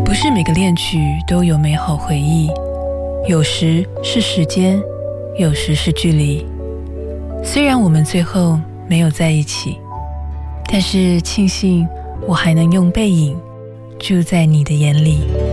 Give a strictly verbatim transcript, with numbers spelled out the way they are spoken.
不是每个恋曲都有美好回忆，有时是时间，有时是距离。虽然我们最后没有在一起，但是庆幸我还能用背影住在你的眼里。